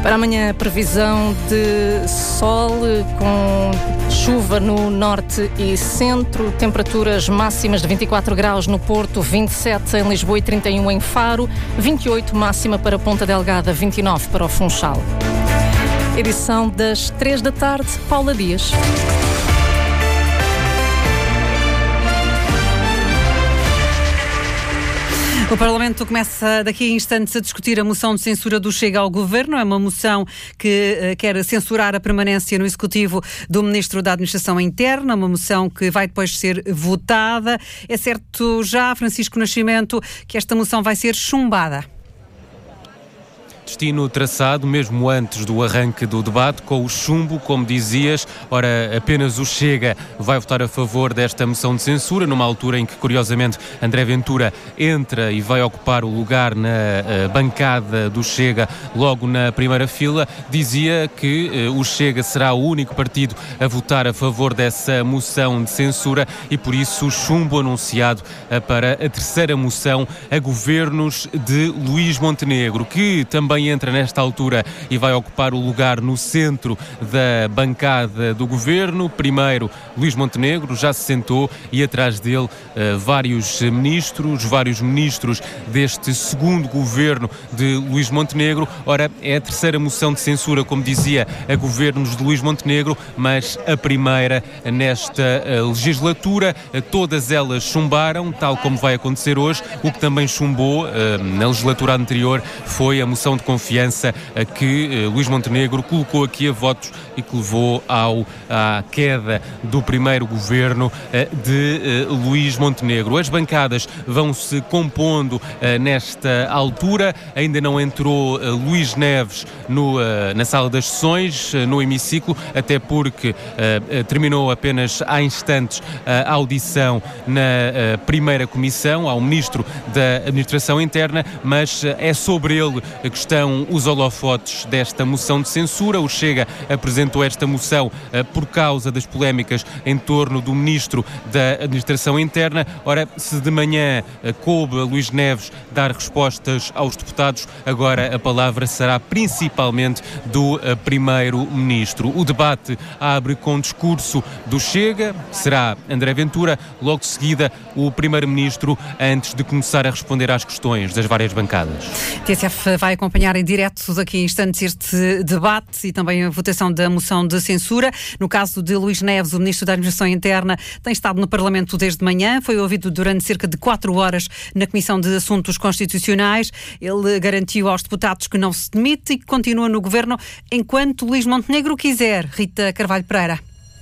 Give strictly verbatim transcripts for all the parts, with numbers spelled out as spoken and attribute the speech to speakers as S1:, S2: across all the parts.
S1: Para amanhã, previsão de sol com chuva no norte e centro, temperaturas máximas de vinte e quatro graus no Porto, vinte e sete em Lisboa e trinta e um em Faro, vinte e oito máxima para Ponta Delgada, vinte e nove para o Funchal. Edição das três da tarde, Paula Dias.
S2: O Parlamento começa daqui a instantes a discutir a moção de censura do Chega ao Governo. É uma moção que uh, quer censurar a permanência no Executivo do Ministro da Administração Interna, uma moção que vai depois ser votada. É certo já, Francisco Nascimento, que esta moção vai ser chumbada.
S3: Destino traçado mesmo antes do arranque do debate, com o chumbo, como dizias. Ora, apenas o Chega vai votar a favor desta moção de censura, numa altura em que, curiosamente, André Ventura entra e vai ocupar o lugar na uh, bancada do Chega logo na primeira fila. Dizia que uh, o Chega será o único partido a votar a favor dessa moção de censura e, por isso, o chumbo anunciado uh, para a terceira moção a governos de Luís Montenegro, que também entra nesta altura e vai ocupar o lugar no centro da bancada do governo. Primeiro, Luís Montenegro já se sentou e atrás dele uh, vários ministros, vários ministros deste segundo governo de Luís Montenegro. Ora, é a terceira moção de censura, como dizia, a governos de Luís Montenegro, mas a primeira nesta uh, legislatura. Uh, todas elas chumbaram, tal como vai acontecer hoje. O que também chumbou uh, na legislatura anterior foi a moção de confiança que uh, Luís Montenegro colocou aqui a votos e que levou ao, à queda do primeiro governo uh, de uh, Luís Montenegro. As bancadas vão-se compondo uh, nesta altura. Ainda não entrou uh, Luís Neves no, uh, na sala das sessões, uh, no hemiciclo, até porque uh, uh, terminou apenas há instantes a audição na uh, primeira comissão ao Ministro da Administração Interna, mas uh, é sobre ele que estão os holofotes desta moção de censura. O Chega apresentou esta moção uh, por causa das polémicas em torno do Ministro da Administração Interna. Ora, se de manhã uh, coube a Luís Neves dar respostas aos deputados, agora a palavra será principalmente do uh, Primeiro-Ministro. O debate abre com o discurso do Chega, será André Ventura, logo de seguida o Primeiro-Ministro, antes de começar a responder às questões das várias bancadas.
S2: T S F vai acompanhar em direto daqui a instantes este debate e também a votação da moção de censura. No caso de Luís Neves, o Ministro da Administração Interna tem estado no Parlamento desde manhã, foi ouvido durante cerca de quatro horas na Comissão de Assuntos Constitucionais. Ele garantiu aos deputados que não se demite e que continua no Governo enquanto Luís Montenegro quiser. Rita Carvalho Pereira.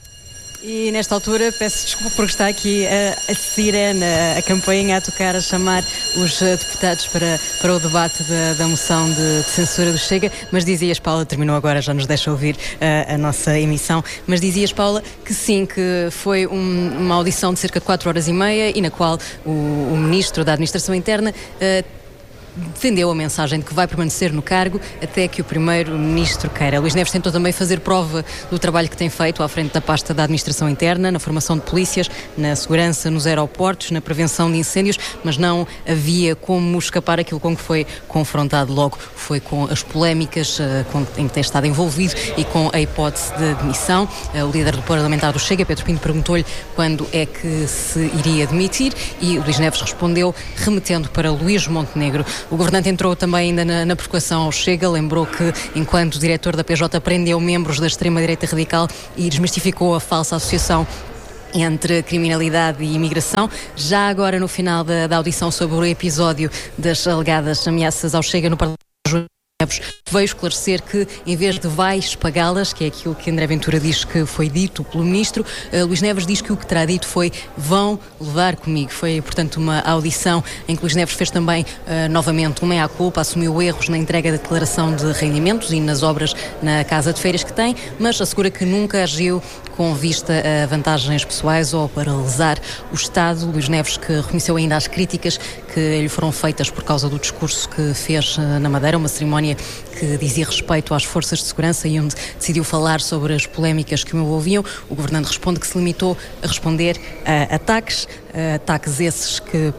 S4: E nesta altura peço desculpa porque está aqui a, a sirene, a campainha a tocar, a chamar os deputados para, para o debate da, da moção de, de censura do Chega. Mas dizias, Paula, terminou agora, já nos deixa ouvir a, a nossa emissão, mas dizias, Paula, que sim, que foi um, uma audição de cerca de quatro horas e meia e na qual o, o Ministro da Administração Interna uh, defendeu a mensagem de que vai permanecer no cargo até que o Primeiro-Ministro queira. Luís Neves tentou também fazer prova do trabalho que tem feito à frente da pasta da Administração Interna, na formação de polícias, na segurança nos aeroportos, na prevenção de incêndios, mas não havia como escapar aquilo com que foi confrontado logo. Foi com as polémicas uh, com, em que tem estado envolvido e com a hipótese de demissão. Uh, o líder do parlamentar do Chega, Pedro Pinto, perguntou-lhe quando é que se iria demitir e o Luís Neves respondeu remetendo para Luís Montenegro. O governante entrou também ainda na, na provocação ao Chega, lembrou que, enquanto diretor da P J, prendeu membros da extrema-direita radical e desmistificou a falsa associação entre criminalidade e imigração. Já agora, no final da, da audição sobre o episódio das alegadas ameaças ao Chega no Parlamento, Neves veio esclarecer que, em vez de vais pagá-las, que é aquilo que André Ventura diz que foi dito pelo Ministro, uh, Luís Neves diz que o que terá dito foi vão levar comigo. Foi, portanto, uma audição em que Luís Neves fez também, uh, novamente, uma meia-culpa, assumiu erros na entrega da declaração de rendimentos e nas obras na casa de férias que tem, mas assegura que nunca agiu com vista a vantagens pessoais ou para lesar o Estado. Luís Neves, que reconheceu ainda as críticas que lhe foram feitas por causa do discurso que fez uh, na Madeira, uma cerimónia que dizia respeito às forças de segurança e onde decidiu falar sobre as polémicas que o envolviam. O governante responde que se limitou a responder a ataques, a ataques esses que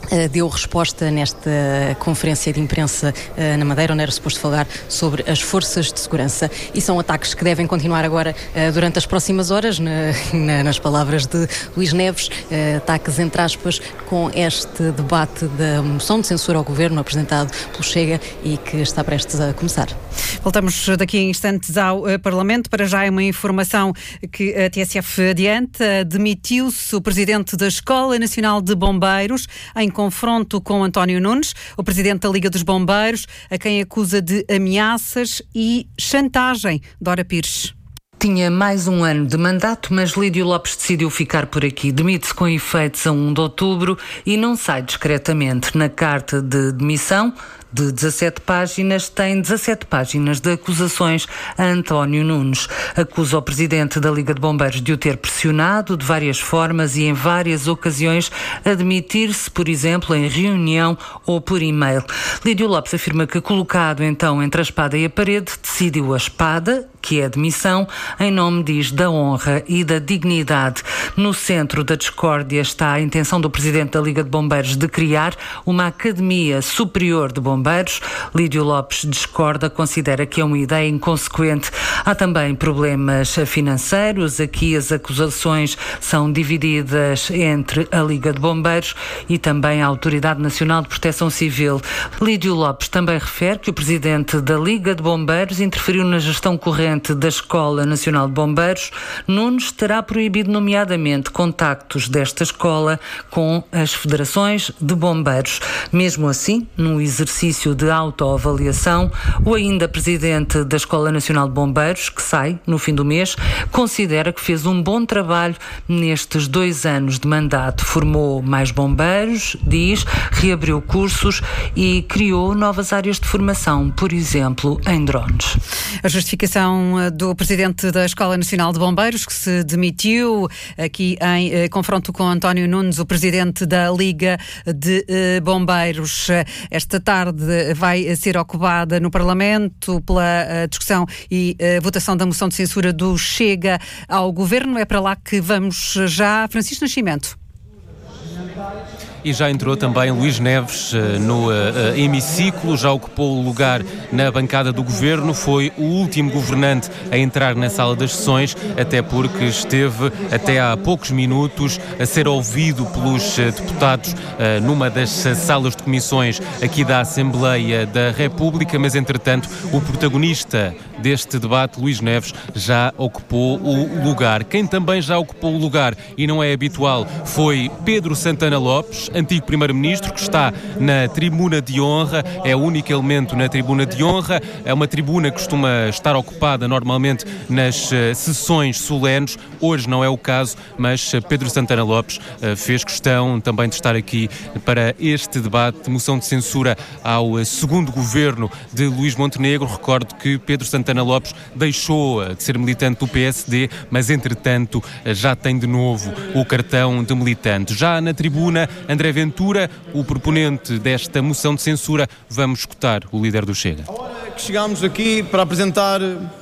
S4: deu resposta nesta conferência de imprensa uh, na Madeira, onde era suposto falar sobre as forças de segurança. E são ataques que devem continuar agora uh, durante as próximas horas, na, na, nas palavras de Luís Neves, uh, ataques entre aspas, com este debate da moção de censura ao governo apresentado pelo Chega e que está prestes a começar.
S2: Voltamos daqui a instantes ao uh, Parlamento. Para já é uma informação que a T S F adianta. Demitiu-se o presidente da Escola Nacional de Bombeiros em confronto com António Nunes, o presidente da Liga dos Bombeiros, a quem acusa de ameaças e chantagem. Dora Pires.
S5: Tinha mais um ano de mandato, mas Lídio Lopes decidiu ficar por aqui. Demite-se com efeitos a um de outubro e não sai discretamente. Na carta de demissão, de dezassete páginas, tem dezassete páginas de acusações a António Nunes. Acusa o presidente da Liga de Bombeiros de o ter pressionado de várias formas e em várias ocasiões a demitir-se, por exemplo, em reunião ou por e-mail. Lídio Lopes afirma que, colocado então entre a espada e a parede, decidiu a espada, que é a demissão, em nome, diz, da honra e da dignidade. No centro da discórdia está a intenção do presidente da Liga de Bombeiros de criar uma Academia Superior de Bombeiros. Lídio Lopes discorda, considera que é uma ideia inconsequente. Há também problemas financeiros. Aqui as acusações são divididas entre a Liga de Bombeiros e também a Autoridade Nacional de Proteção Civil. Lídio Lopes também refere que o presidente da Liga de Bombeiros interferiu na gestão corrente da Escola Nacional de Bombeiros. Nunes terá proibido, nomeadamente, contactos desta escola com as federações de bombeiros. Mesmo assim, no exercício de autoavaliação, o ainda presidente da Escola Nacional de Bombeiros, que sai no fim do mês, considera que fez um bom trabalho nestes dois anos de mandato. Formou mais bombeiros, diz, reabriu cursos e criou novas áreas de formação, por exemplo, em drones.
S2: A justificação do presidente da Escola Nacional de Bombeiros, que se demitiu aqui em eh, confronto com António Nunes, o presidente da Liga de eh, Bombeiros. Esta tarde vai ser ocupada no Parlamento pela uh, discussão e uh, votação da moção de censura do Chega ao Governo. É para lá que vamos já. Francisco Nascimento.
S3: E já entrou também Luís Neves uh, no uh, uh, hemiciclo, já ocupou o lugar na bancada do Governo, foi o último governante a entrar na sala das sessões, até porque esteve até há poucos minutos a ser ouvido pelos uh, deputados uh, numa das uh, salas de comissões aqui da Assembleia da República, mas entretanto o protagonista deste debate, Luís Neves, já ocupou o lugar. Quem também já ocupou o lugar, e não é habitual, foi Pedro Santana Lopes, antigo primeiro-ministro, que está na tribuna de honra, é o único elemento na tribuna de honra, é uma tribuna que costuma estar ocupada normalmente nas uh, sessões solenes, hoje não é o caso, mas uh, Pedro Santana Lopes uh, fez questão também de estar aqui para este debate de moção de censura ao uh, segundo governo de Luís Montenegro. Recordo que Pedro Santana Lopes deixou uh, de ser militante do P S D, mas entretanto uh, já tem de novo o cartão de militante. Já na tribuna, André Ventura, o proponente desta moção de censura. Vamos escutar o líder do Chega.
S6: A hora que chegámos aqui para apresentar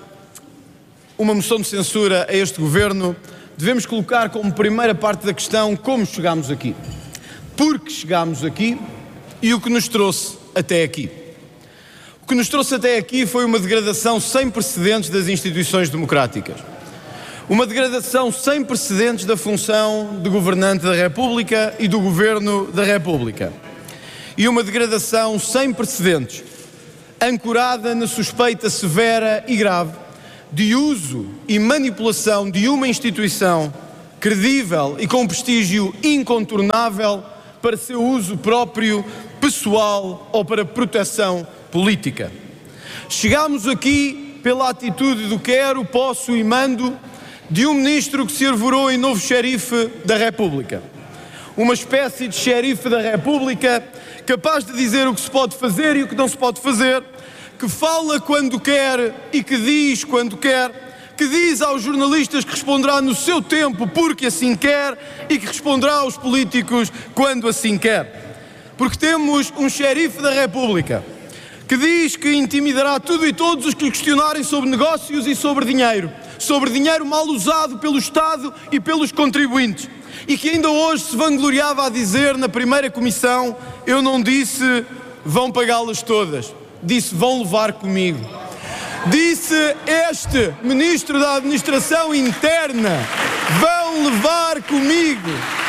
S6: uma moção de censura a este governo, devemos colocar como primeira parte da questão como chegámos aqui. Porque chegámos aqui e o que nos trouxe até aqui. O que nos trouxe até aqui foi uma degradação sem precedentes das instituições democráticas. Uma degradação sem precedentes da função de governante da República e do Governo da República. E uma degradação sem precedentes, ancorada na suspeita severa e grave de uso e manipulação de uma instituição credível e com prestígio incontornável para seu uso próprio, pessoal ou para proteção política. Chegámos aqui pela atitude do quero, posso e mando de um ministro que se arvorou em novo xerife da República. Uma espécie de xerife da República capaz de dizer o que se pode fazer e o que não se pode fazer, que fala quando quer e que diz quando quer, que diz aos jornalistas que responderá no seu tempo porque assim quer e que responderá aos políticos quando assim quer. Porque temos um xerife da República que diz que intimidará tudo e todos os que lhe questionarem sobre negócios e sobre dinheiro, sobre dinheiro mal usado pelo Estado e pelos contribuintes, e que ainda hoje se vangloriava a dizer na primeira comissão: eu não disse vão pagá-las todas, disse vão levar comigo. Disse este Ministro da Administração Interna: vão levar comigo.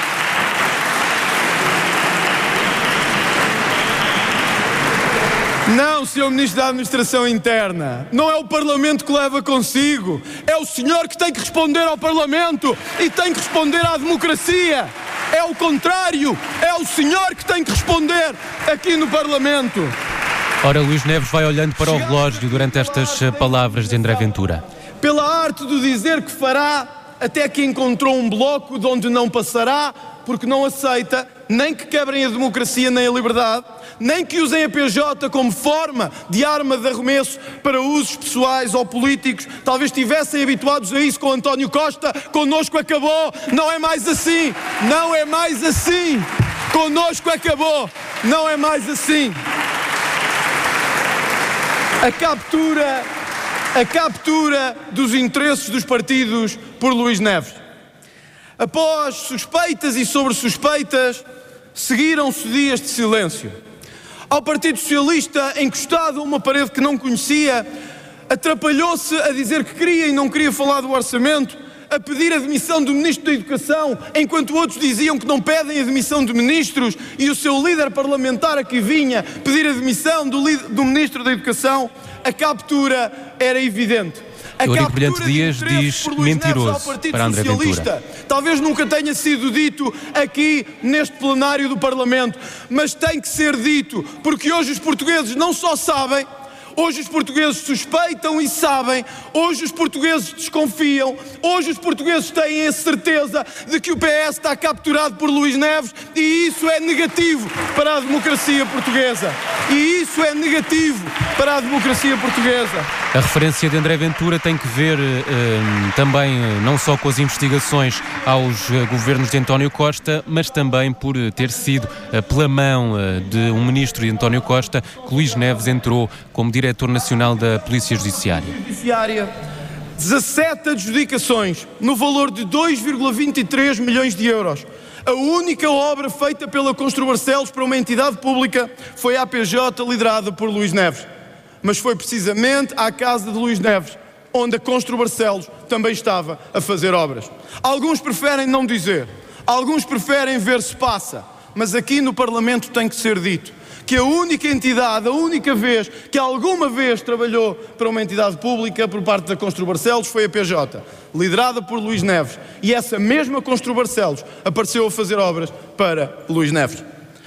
S6: Não, senhor Ministro da Administração Interna, não é o Parlamento que leva consigo, é o senhor que tem que responder ao Parlamento e tem que responder à democracia. É o contrário, é o senhor que tem que responder aqui no Parlamento.
S3: Ora, Luís Neves vai olhando para o relógio durante estas palavras de André Ventura.
S6: Pela arte do dizer que fará, até que encontrou um bloco de onde não passará, porque não aceita nem que quebrem a democracia nem a liberdade, nem que usem a P J como forma de arma de arremesso para usos pessoais ou políticos. Talvez estivessem habituados a isso com António Costa. Connosco acabou, não é mais assim, não é mais assim. Connosco acabou, não é mais assim. A captura, a captura dos interesses dos partidos por Luís Neves. Após suspeitas e sobre suspeitas, seguiram-se dias de silêncio. Ao Partido Socialista, encostado a uma parede que não conhecia, atrapalhou-se a dizer que queria e não queria falar do orçamento, a pedir a demissão do Ministro da Educação, enquanto outros diziam que não pedem a demissão de ministros, e o seu líder parlamentar aqui vinha pedir a demissão do, do Ministro da Educação. A captura era evidente. A
S3: Eurico Brilhante Dias diz mentiroso para André Ventura.
S6: Talvez nunca tenha sido dito aqui neste plenário do Parlamento, mas tem que ser dito, porque hoje os portugueses não só sabem, hoje os portugueses suspeitam e sabem, hoje os portugueses desconfiam, hoje os portugueses têm a certeza de que o P S está capturado por Luís Neves, e isso é negativo para a democracia portuguesa. E isso é negativo para a democracia portuguesa.
S3: A referência de André Ventura tem que ver eh, também não só com as investigações aos eh, governos de António Costa, mas também por ter sido eh, pela mão eh, de um ministro de António Costa que Luís Neves entrou como diretor nacional da Polícia Judiciária.
S6: Judiciária, dezassete adjudicações no valor de dois vírgula vinte e três milhões de euros. A única obra feita pela Constru Barcelos para uma entidade pública foi a A P J liderada por Luís Neves. Mas foi precisamente à casa de Luís Neves onde a Constru Barcelos também estava a fazer obras. Alguns preferem não dizer, alguns preferem ver se passa, mas aqui no Parlamento tem que ser dito que a única entidade, a única vez que alguma vez trabalhou para uma entidade pública por parte da Constru Barcelos foi a P J, liderada por Luís Neves. E essa mesma Constru Barcelos apareceu a fazer obras para Luís Neves.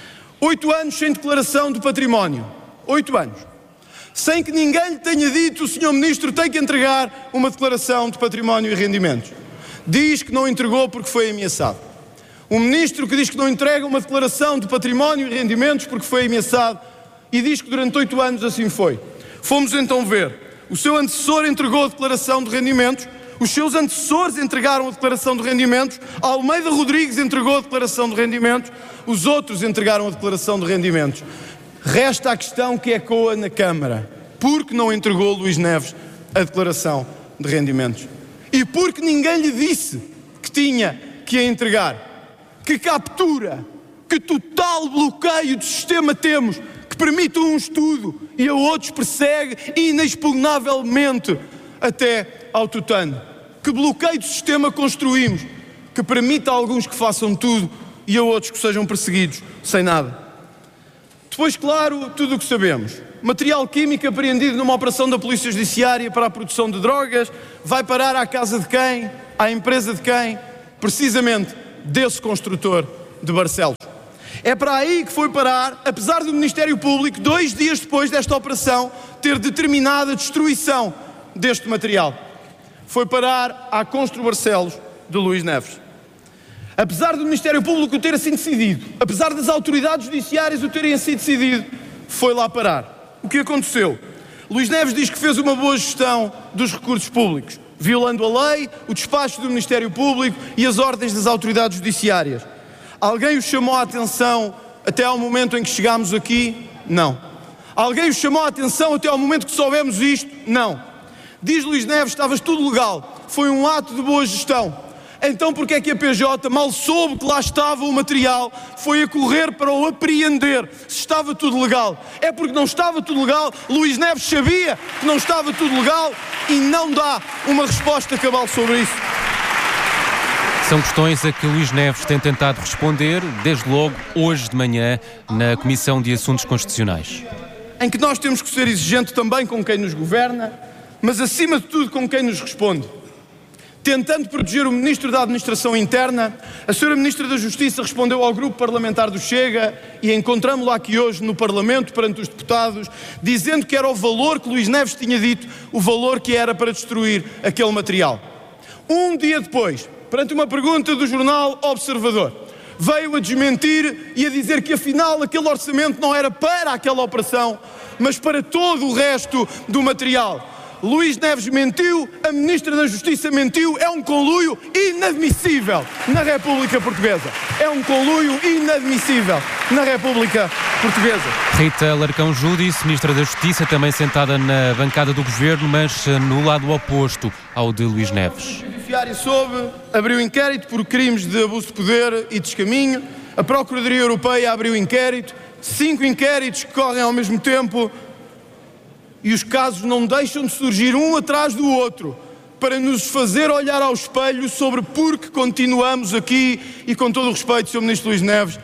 S6: Oito anos sem declaração de património. Oito anos. Sem que ninguém lhe tenha dito: o senhor Ministro tem que entregar uma declaração de património e rendimentos. Diz que não entregou porque foi ameaçado. Um ministro que diz que não entrega uma declaração de património e rendimentos porque foi ameaçado, e diz que durante oito anos assim foi. Fomos então ver. O seu antecessor entregou a declaração de rendimentos, os seus antecessores entregaram a declaração de rendimentos, Almeida Rodrigues entregou a declaração de rendimentos, os outros entregaram a declaração de rendimentos. Resta a questão que ecoa na Câmara: por que não entregou Luís Neves a declaração de rendimentos? E porque ninguém lhe disse que tinha que a entregar? Que captura, que total bloqueio do sistema temos, que permite um estudo e a outros persegue inexpugnavelmente até ao tutano. Que bloqueio do sistema construímos, que permite a alguns que façam tudo e a outros que sejam perseguidos sem nada. Depois, claro, tudo o que sabemos. Material químico apreendido numa operação da Polícia Judiciária para a produção de drogas vai parar à casa de quem? À empresa de quem? Precisamente desse construtor de Barcelos. É para aí que foi parar, apesar do Ministério Público, dois dias depois desta operação, ter determinado a destruição deste material. Foi parar à Constru Barcelos de Luís Neves. Apesar do Ministério Público o ter assim decidido, apesar das autoridades judiciárias o terem assim decidido, foi lá parar. O que aconteceu? Luís Neves diz que fez uma boa gestão dos recursos públicos, violando a lei, o despacho do Ministério Público e as ordens das autoridades judiciárias. Alguém o chamou a atenção até ao momento em que chegámos aqui? Não. Alguém o chamou a atenção até ao momento que soubemos isto? Não. Diz Luís Neves: estavas tudo legal, foi um ato de boa gestão. Então porque é que a P J, mal soube que lá estava o material, foi a correr para o apreender se estava tudo legal? É porque não estava tudo legal, Luís Neves sabia que não estava tudo legal e não dá uma resposta cabal sobre isso.
S3: São questões a que Luís Neves tem tentado responder, desde logo hoje de manhã, na Comissão de Assuntos Constitucionais.
S6: Em que nós temos que ser exigentes também com quem nos governa, mas acima de tudo com quem nos responde. Tentando proteger o Ministro da Administração Interna, a senhora Ministra da Justiça respondeu ao grupo parlamentar do Chega e encontramos-la aqui hoje no Parlamento, perante os deputados, dizendo que era o valor que Luís Neves tinha dito, o valor que era para destruir aquele material. Um dia depois, perante uma pergunta do jornal Observador, veio a desmentir e a dizer que afinal aquele orçamento não era para aquela operação, mas para todo o resto do material. Luís Neves mentiu, a Ministra da Justiça mentiu, é um conluio inadmissível na República Portuguesa. É um conluio inadmissível na República Portuguesa.
S3: Rita Larcão Júdice, Ministra da Justiça, também sentada na bancada do Governo, mas no lado oposto ao de Luís Neves.
S6: O Judiciário soube, abriu inquérito por crimes de abuso de poder e descaminho. A Procuradoria Europeia abriu inquérito. Cinco inquéritos que correm ao mesmo tempo. E os casos não deixam de surgir um atrás do outro para nos fazer olhar ao espelho sobre por que continuamos aqui e, com todo o respeito, senhor Ministro Luís Neves,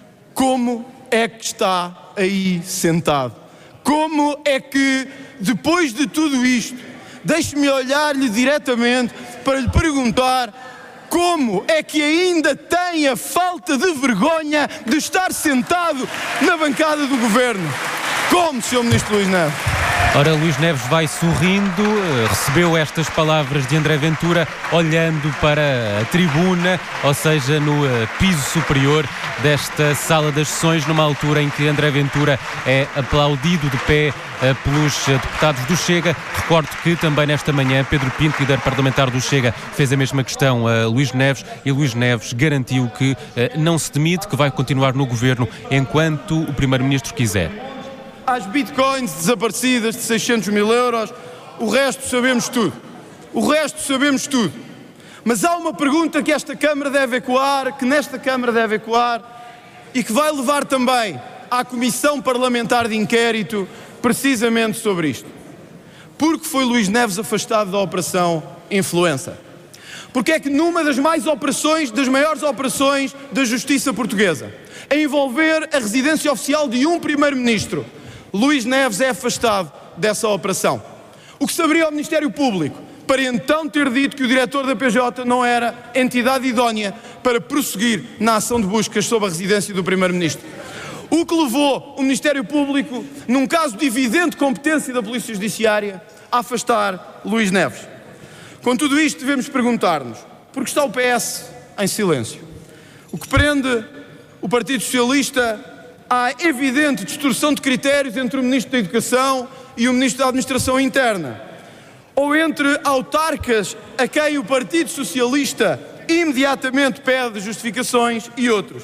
S6: como é que está aí sentado? Como é que, depois de tudo isto, deixe-me olhar-lhe diretamente para lhe perguntar como é que ainda tem a falta de vergonha de estar sentado na bancada do Governo? Como, senhor Ministro Luís Neves?
S3: Ora, Luís Neves vai sorrindo, recebeu estas palavras de André Ventura olhando para a tribuna, ou seja, no piso superior desta sala das sessões, numa altura em que André Ventura é aplaudido de pé pelos deputados do Chega. Recordo que também nesta manhã Pedro Pinto, líder parlamentar do Chega, fez a mesma questão a Luís Neves e Luís Neves garantiu que não se demite, que vai continuar no governo enquanto o primeiro-ministro quiser.
S6: Às bitcoins desaparecidas de seiscentos mil euros, o resto sabemos tudo. O resto sabemos tudo. Mas há uma pergunta que esta Câmara deve ecoar, que nesta Câmara deve ecoar e que vai levar também à Comissão Parlamentar de Inquérito precisamente sobre isto. Por que foi Luís Neves afastado da Operação Influenza? Porque é que numa das mais operações, das maiores operações da Justiça Portuguesa, a envolver a residência oficial de um primeiro-ministro, Luís Neves é afastado dessa operação. O que se abriu ao Ministério Público para então ter dito que o diretor da P J não era entidade idónea para prosseguir na ação de buscas sob a residência do primeiro-ministro. O que levou o Ministério Público, num caso de evidente competência da Polícia Judiciária, a afastar Luís Neves. Com tudo isto devemos perguntar-nos, por que está o P S em silêncio? O que prende o Partido Socialista há evidente distorção de critérios entre o Ministro da Educação e o Ministro da Administração Interna, ou entre autarcas a quem o Partido Socialista imediatamente pede justificações e outros.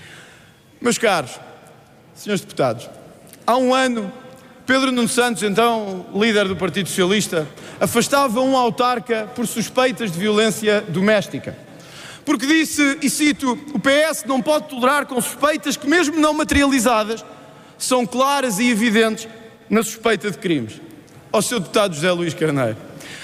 S6: Meus caros, senhores deputados, há um ano, Pedro Nuno Santos, então líder do Partido Socialista, afastava um autarca por suspeitas de violência doméstica. Porque disse, e cito, o P S não pode tolerar com suspeitas que, mesmo não materializadas, são claras e evidentes na suspeita de crimes. Ao seu deputado José Luís Carneiro,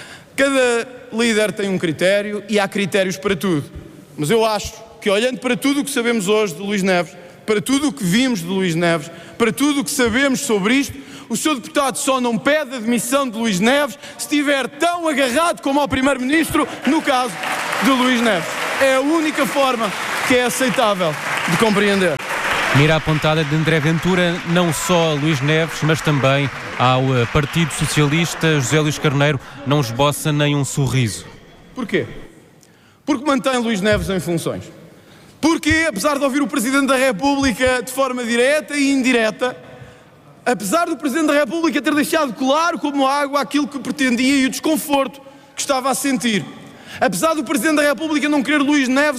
S6: cada líder tem um critério e há critérios para tudo. Mas eu acho que, olhando para tudo o que sabemos hoje de Luís Neves, para tudo o que vimos de Luís Neves, para tudo o que sabemos sobre isto, o seu deputado só não pede a demissão de Luís Neves se estiver tão agarrado como ao primeiro-ministro no caso de Luís Neves. É a única forma que é aceitável de compreender.
S3: Mira apontada de André Ventura, não só a Luís Neves, mas também ao Partido Socialista. José Luís Carneiro não esboça nem um sorriso.
S6: Porquê? Porque mantém Luís Neves em funções. Porque, apesar de ouvir o Presidente da República de forma direta e indireta, apesar do Presidente da República ter deixado claro como água aquilo que pretendia e o desconforto que estava a sentir, apesar do Presidente da República não querer Luís Neves